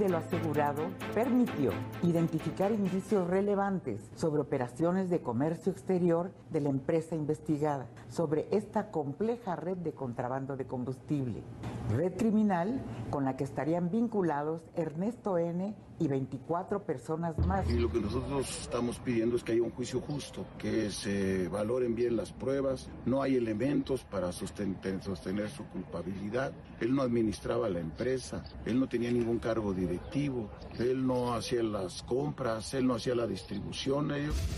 de lo asegurado permitió identificar indicios relevantes sobre operaciones de comercio exterior de la empresa investigada, sobre esta compleja red de contrabando de combustible, red criminal con la que estarían vinculados Ernesto N. y 24 personas más. Y lo que nosotros estamos pidiendo es que haya un juicio justo, que se valoren bien las pruebas, no hay elementos para sostener su culpabilidad. Él no administraba la empresa, él no tenía ningún cargo directivo, él no hacía las compras, él no hacía la distribución.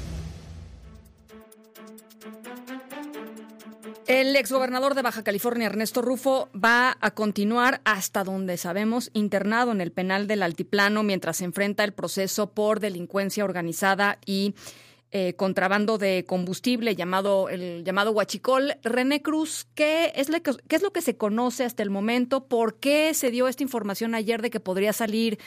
El exgobernador de Baja California, Ernesto Rufo, va a continuar, hasta donde sabemos, internado en el penal del Altiplano mientras se enfrenta el proceso por delincuencia organizada y contrabando de combustible el llamado huachicol. René Cruz, ¿qué es lo que se conoce hasta el momento? ¿Por qué se dio esta información ayer de que podría salir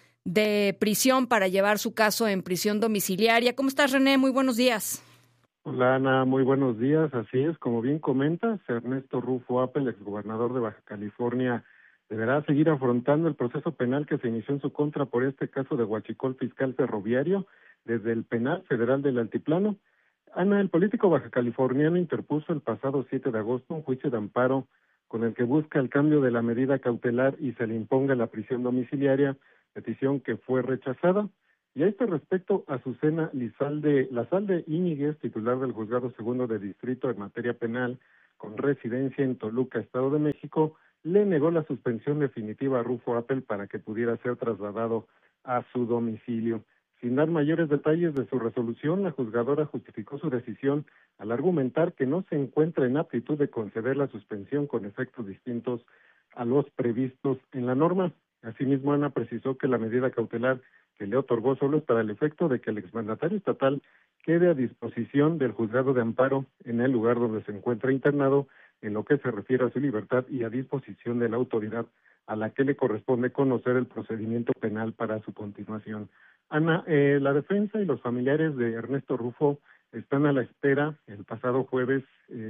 de prisión para llevar su caso en prisión domiciliaria? ¿Cómo estás, René? Muy buenos días. Hola, Ana, muy buenos días. Así es, como bien comentas, Ernesto Rufo Appel, exgobernador de Baja California, deberá seguir afrontando el proceso penal que se inició en su contra por este caso de huachicol fiscal ferroviario desde el Penal Federal del Altiplano. Ana, el político baja californiano interpuso el pasado 7 de agosto un juicio de amparo con el que busca el cambio de la medida cautelar y se le imponga la prisión domiciliaria, petición que fue rechazada. Y a este respecto, Azucena Lazalde Íñiguez, titular del Juzgado Segundo de Distrito en materia penal, con residencia en Toluca, Estado de México, le negó la suspensión definitiva a Rufo Appel para que pudiera ser trasladado a su domicilio. Sin dar mayores detalles de su resolución, la juzgadora justificó su decisión al argumentar que no se encuentra en aptitud de conceder la suspensión con efectos distintos a los previstos en la norma. Asimismo, Ana precisó que la medida cautelar que le otorgó solo es para el efecto de que el exmandatario estatal quede a disposición del juzgado de amparo en el lugar donde se encuentra internado en lo que se refiere a su libertad y a disposición de la autoridad a la que le corresponde conocer el procedimiento penal para su continuación. Ana, la defensa y los familiares de Ernesto Rufo están a la espera. El pasado jueves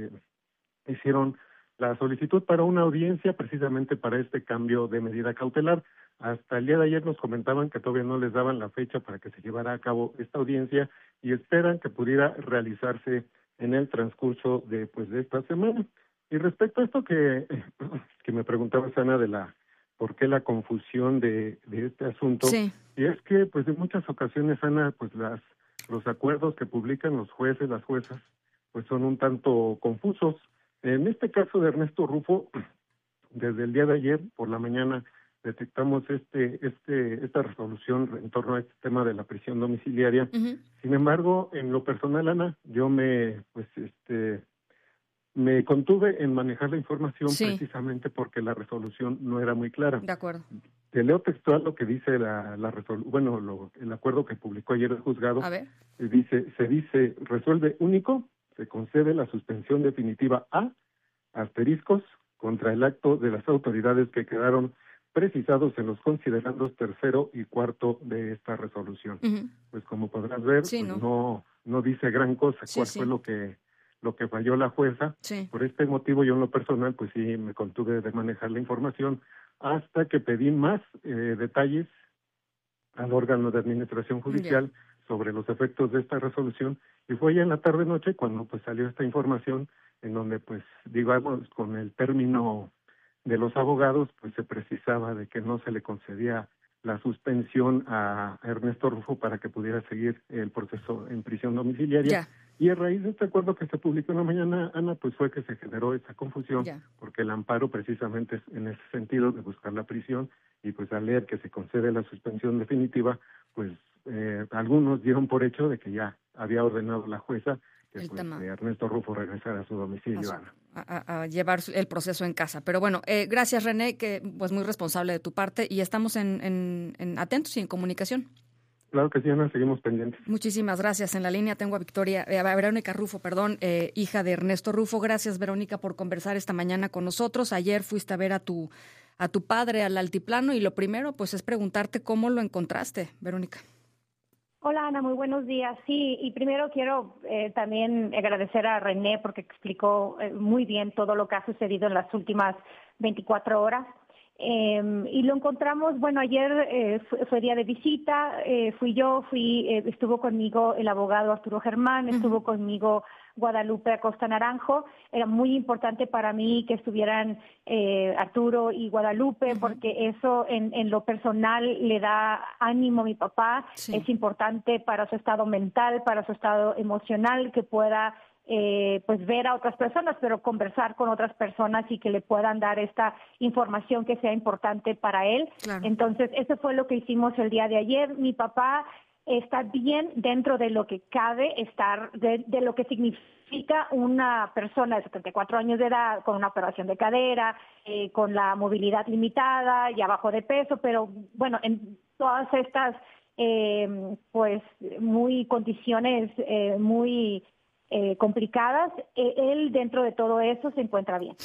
hicieron la solicitud para una audiencia precisamente para este cambio de medida cautelar. Hasta el día de ayer nos comentaban que todavía no les daban la fecha para que se llevara a cabo esta audiencia y esperan que pudiera realizarse en el transcurso de esta semana. Y respecto a esto que me preguntabas, Ana, de por qué la confusión de este asunto, sí. Y es que pues en muchas ocasiones, Ana, pues los acuerdos que publican los jueces, las juezas, pues son un tanto confusos. En este caso de Ernesto Rufo, desde el día de ayer por la mañana detectamos esta resolución en torno a este tema de la prisión domiciliaria. Uh-huh. Sin embargo, en lo personal, Ana, yo me contuve en manejar la información precisamente porque la resolución no era muy clara. De acuerdo. Te leo textual lo que dice el acuerdo que publicó ayer el juzgado. A ver. Se dice, resuelve único, se concede la suspensión definitiva a asteriscos contra el acto de las autoridades que quedaron precisados en los considerandos tercero y cuarto de esta resolución. Uh-huh. Pues como podrás ver, no dice gran cosa cuál fue lo que falló la jueza. Sí. Por este motivo yo en lo personal pues sí me contuve de manejar la información hasta que pedí más detalles al órgano de administración judicial sobre los efectos de esta resolución y fue ya en la tarde-noche cuando pues salió esta información en donde pues digamos con el término de los abogados pues se precisaba de que no se le concedía la suspensión a Ernesto Rufo para que pudiera seguir el proceso en prisión domiciliaria. Y a raíz de este acuerdo que se publicó en la mañana, Ana, pues fue que se generó esa confusión, porque el amparo precisamente es en ese sentido de buscar la prisión, y pues al leer que se concede la suspensión definitiva, pues algunos dieron por hecho de que ya había ordenado la jueza que Ernesto Rufo regresara a su domicilio, Ana. A llevar el proceso en casa. Pero bueno, gracias, René, que pues muy responsable de tu parte, y estamos en atentos y en comunicación. Claro que sí, Ana, seguimos pendientes. Muchísimas gracias. En la línea tengo a Verónica Rufo, hija de Ernesto Rufo. Gracias, Verónica, por conversar esta mañana con nosotros. Ayer fuiste a ver a tu padre al altiplano y lo primero pues es preguntarte cómo lo encontraste, Verónica. Hola, Ana, muy buenos días. Sí, y primero quiero también agradecer a René porque explicó muy bien todo lo que ha sucedido en las últimas 24 horas. y lo encontramos, bueno, ayer fue día de visita, estuvo conmigo el abogado Arturo Germán, estuvo conmigo Guadalupe Acosta Naranjo. Era muy importante para mí que estuvieran Arturo y Guadalupe, porque eso en lo personal le da ánimo a mi papá. Sí. Es importante para su estado mental, para su estado emocional, que pueda pues ver a otras personas, pero conversar con otras personas y que le puedan dar esta información que sea importante para él. Claro. Entonces, eso fue lo que hicimos el día de ayer. Mi papá está bien dentro de lo que cabe estar, de lo que significa una persona de 74 años de edad con una operación de cadera, con la movilidad limitada y abajo de peso, pero bueno, en todas estas pues muy condiciones muy complicadas, él dentro de todo eso se encuentra bien.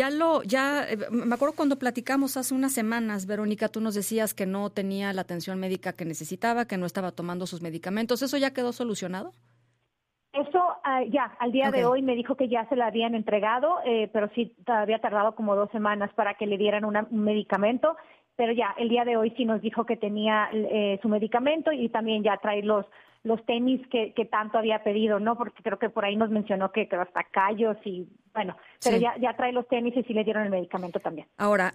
Me acuerdo cuando platicamos hace unas semanas, Verónica, tú nos decías que no tenía la atención médica que necesitaba, que no estaba tomando sus medicamentos. ¿Eso ya quedó solucionado? Eso ya, al día de hoy me dijo que ya se la habían entregado, pero sí había tardado como 2 semanas para que le dieran un medicamento. Pero ya, el día de hoy sí nos dijo que tenía su medicamento y también ya trae los tenis que tanto había pedido, ¿no? Porque creo que por ahí nos mencionó que hasta callos y bueno, pero sí. ya trae los tenis y sí le dieron el medicamento también. Ahora,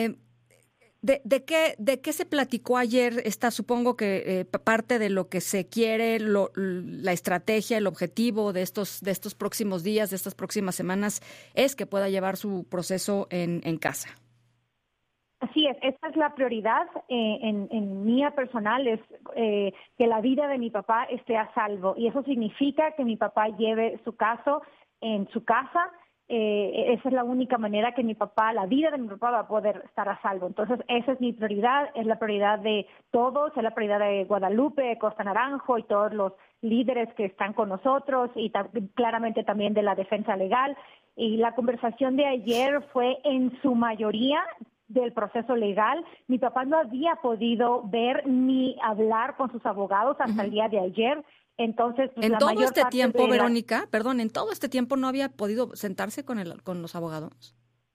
¿de qué se platicó ayer? Supongo que parte de lo que se quiere, la estrategia, el objetivo de estos próximos días, de estas próximas semanas, es que pueda llevar su proceso en casa. Así es, esta es la prioridad en mía personal, es que la vida de mi papá esté a salvo, y eso significa que mi papá lleve su caso en su casa. Esa es la única manera que la vida de mi papá va a poder estar a salvo. Entonces, esa es mi prioridad, es la prioridad de todos, es la prioridad de Guadalupe, Costa Naranjo y todos los líderes que están con nosotros, y claramente también de la defensa legal. Y la conversación de ayer fue en su mayoría del proceso legal. Mi papá no había podido ver ni hablar con sus abogados hasta el día de ayer. Entonces, pues, en todo este tiempo, Verónica, en todo este tiempo no había podido sentarse con los abogados.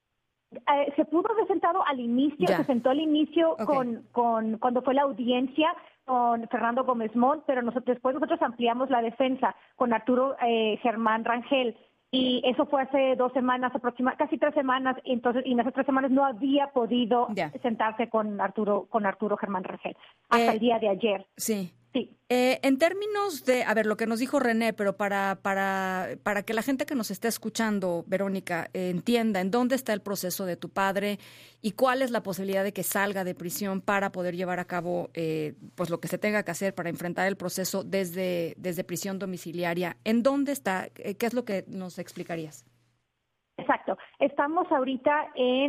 Se pudo haber sentado al inicio, se sentó al inicio cuando fue la audiencia con Fernando Gómez Montt, pero después nosotros ampliamos la defensa con Arturo Germán Rangel. Y eso fue hace 2 semanas, casi 3 semanas, entonces, y en esas 3 semanas no había podido sentarse con Arturo Germán Rangel hasta el día de ayer. Sí. En términos de, lo que nos dijo René, pero para que la gente que nos esté escuchando, Verónica, entienda en dónde está el proceso de tu padre y cuál es la posibilidad de que salga de prisión para poder llevar a cabo pues lo que se tenga que hacer para enfrentar el proceso desde prisión domiciliaria. ¿En dónde está? ¿Qué es lo que nos explicarías? Exacto. Estamos ahorita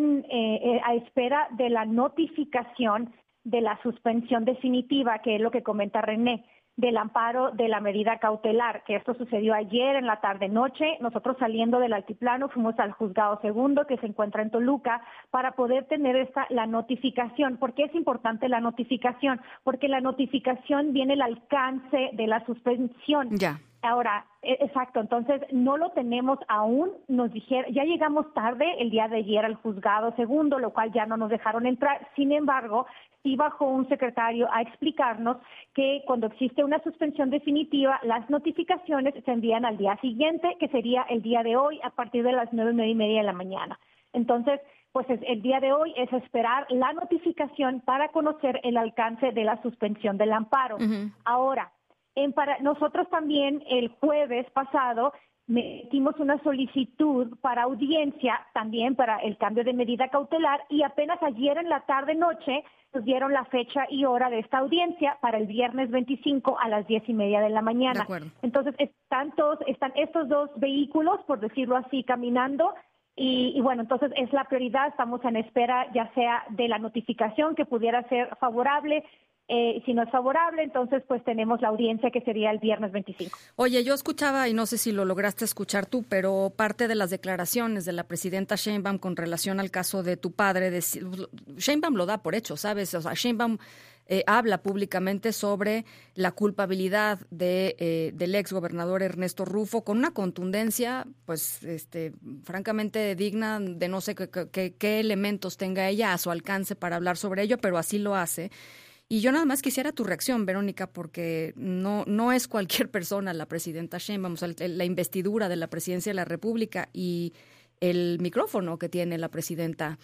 a espera de la notificación de la suspensión definitiva, que es lo que comenta René, del amparo de la medida cautelar, que esto sucedió ayer en la tarde-noche. Nosotros, saliendo del altiplano, fuimos al juzgado segundo, que se encuentra en Toluca, para poder tener la notificación. ¿Por qué es importante la notificación? Porque la notificación viene el alcance de la suspensión. Ya. Ahora, exacto, entonces no lo tenemos aún. Nos dijeron, ya llegamos tarde el día de ayer al juzgado segundo, lo cual ya no nos dejaron entrar. Sin embargo, sí bajó un secretario a explicarnos que cuando existe una suspensión definitiva, las notificaciones se envían al día siguiente, que sería el día de hoy, a partir de las 9:30 de la mañana. Entonces, pues el día de hoy es esperar la notificación para conocer el alcance de la suspensión del amparo. Ahora, nosotros también el jueves pasado metimos una solicitud para audiencia, también para el cambio de medida cautelar, y apenas ayer en la tarde-noche nos dieron la fecha y hora de esta audiencia para el viernes 25 a las 10:30 de la mañana. Entonces están estos 2 vehículos, por decirlo así, caminando. Y bueno, entonces es la prioridad. Estamos en espera ya sea de la notificación, que pudiera ser favorable, Si no es favorable, entonces pues tenemos la audiencia que sería el viernes 25. Oye, yo escuchaba, y no sé si lo lograste escuchar tú, pero parte de las declaraciones de la presidenta Sheinbaum con relación al caso de tu padre, Sheinbaum lo da por hecho, ¿sabes? O sea, Sheinbaum habla públicamente sobre la culpabilidad del ex gobernador Ernesto Rufo con una contundencia, pues, francamente digna de no sé qué elementos tenga ella a su alcance para hablar sobre ello, pero así lo hace. Y yo nada más quisiera tu reacción, Verónica, porque no es cualquier persona la presidenta Sheinbaum, o sea, la investidura de la presidencia de la República y el micrófono que tiene la presidenta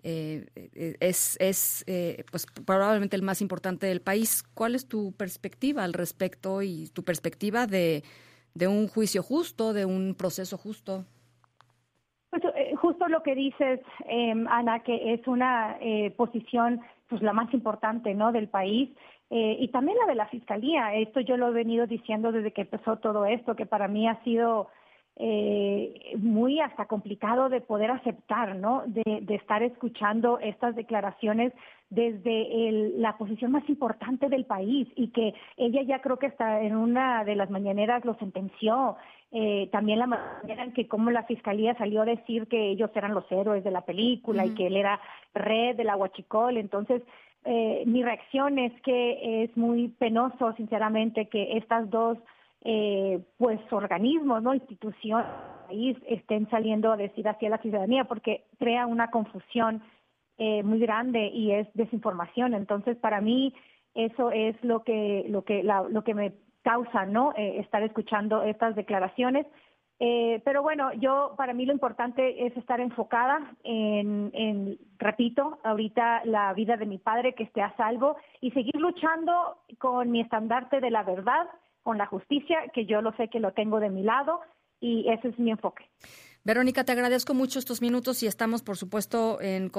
es pues probablemente el más importante del país. ¿Cuál es tu perspectiva al respecto y tu perspectiva de un juicio justo, de un proceso justo? Pues, justo lo que dices, Ana, que es una posición pues la más importante, ¿no?, del país, y también la de la Fiscalía. Esto yo lo he venido diciendo desde que empezó todo esto, que para mí ha sido muy hasta complicado de poder aceptar, ¿no?, de estar escuchando estas declaraciones desde la posición más importante del país, y que ella ya creo que está en una de las mañaneras lo sentenció. También la manera en que como la Fiscalía salió a decir que ellos eran los héroes de la película, y que él era red de la huachicol. Entonces, mi reacción es que es muy penoso, sinceramente, que estas dos pues organismos, ¿no?, instituciones del país estén saliendo a decir así a la ciudadanía, porque crea una confusión muy grande y es desinformación. Entonces, para mí eso es lo que me causa, ¿no?, estar escuchando estas declaraciones. Pero bueno, para mí lo importante es estar enfocada repito, ahorita la vida de mi padre, que esté a salvo, y seguir luchando con mi estandarte de la verdad, con la justicia, que yo lo sé que lo tengo de mi lado, y ese es mi enfoque. Verónica, te agradezco mucho estos minutos y estamos, por supuesto, en